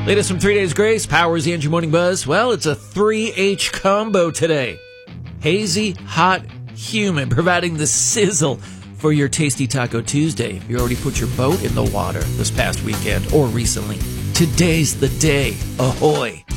Latest from 3 Days Grace powers the Andrew Morning Buzz. Well, it's a 3H combo today. Hazy, hot, humid, providing the sizzle for your tasty Taco Tuesday. You already put your boat in the water this past weekend or recently. Today's the day. Ahoy!